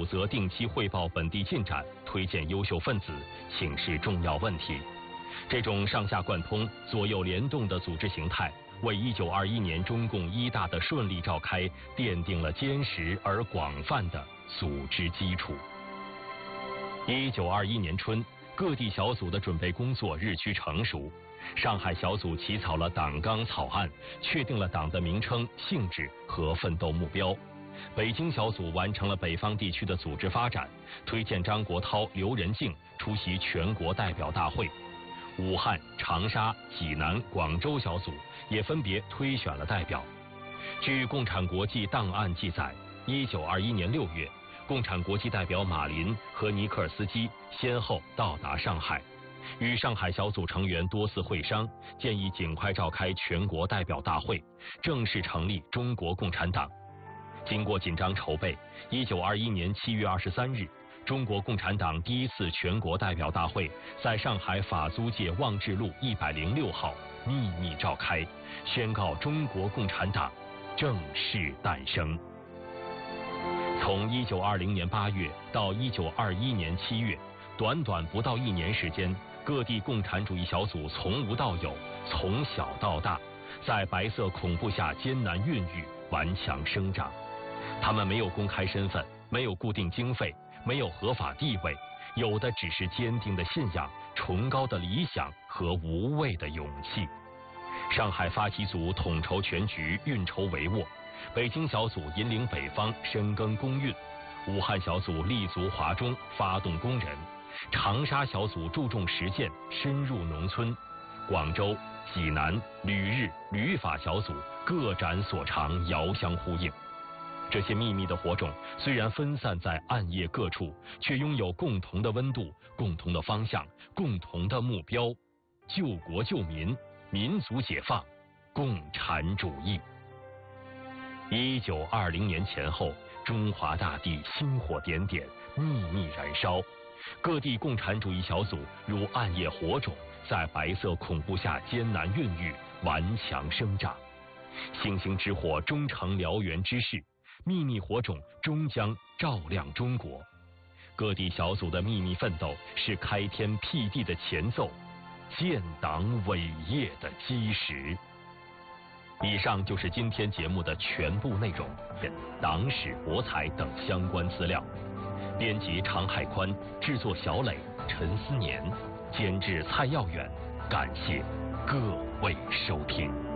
责定期汇报本地进展，推荐优秀分子，请示重要问题。这种上下贯通、左右联动的组织形态，为1921年中共一大的顺利召开奠定了坚实而广泛的组织基础。1921年春，各地小组的准备工作日趋成熟。上海小组起草了党纲草案，确定了党的名称、性质和奋斗目标。北京小组完成了北方地区的组织发展，推荐张国焘、刘仁静出席全国代表大会。武汉、长沙、济南、广州小组也分别推选了代表。据共产国际档案记载，1921年6月，共产国际代表马林和尼克尔斯基先后到达上海，与上海小组成员多次会商，建议尽快召开全国代表大会，正式成立中国共产党。经过紧张筹备，1921年7月23日，中国共产党第一次全国代表大会在上海法租界望志路106号秘密召开，宣告中国共产党正式诞生。从1920年8月到1921年7月，短短不到1年时间，各地共产主义小组从无到有，从小到大，在白色恐怖下艰难孕育，顽强生长。他们没有公开身份，没有固定经费，没有合法地位，有的只是坚定的信仰、崇高的理想和无畏的勇气。上海发起组统筹全局，运筹帷幄；北京小组引领北方深耕工运；武汉小组立足华中，发动工人；长沙小组注重实践，深入农村；广州、济南、旅日、旅法小组各展所长，遥相呼应。这些秘密的火种虽然分散在暗夜各处，却拥有共同的温度、共同的方向、共同的目标：救国救民、民族解放、共产主义。1920年前后，中华大地星火点点，秘密燃烧，各地共产主义小组如暗夜火种，在白色恐怖下艰难孕育，顽强生长。星星之火终成燎原之势，秘密火种终将照亮中国。各地小组的秘密奋斗是开天辟地的前奏，建党伟业的基石。以上就是今天节目的全部内容，党史博采等相关资料。编辑常海宽，制作小磊、陈思年，监制蔡耀远。感谢各位收听。